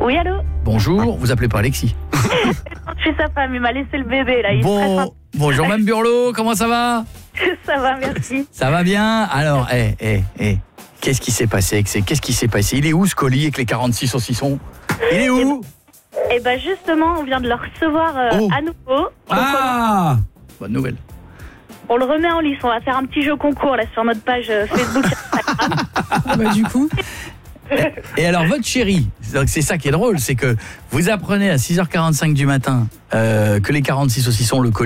Oui, allô? Bonjour, vous appelez pas Alexis. Je suis sa femme, il m'a laissé le bébé là. Il est très sympa. Bonjour Mme Burlot, comment ça va? Ça va, merci. Ça va bien? Alors, qu'est-ce qui s'est passé avec Qu'est-ce qui s'est passé? Il est où ce colis avec les 46 saucissons? Il est où? Eh ben justement, on vient de le recevoir à nouveau. Ah! Bonne nouvelle. On le remet en lice, on va faire un petit jeu concours là sur notre page Facebook et Instagram. Du coup, Et alors votre chérie, donc c'est ça qui est drôle, c'est que vous apprenez à 6h45 du matin que les 46 saucissons, le colis